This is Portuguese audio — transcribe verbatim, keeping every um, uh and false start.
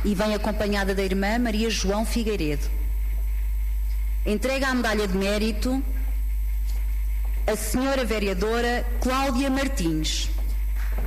e vem acompanhada da irmã Maria João Figueiredo. Entrega a medalha de mérito a senhora vereadora Cláudia Martins.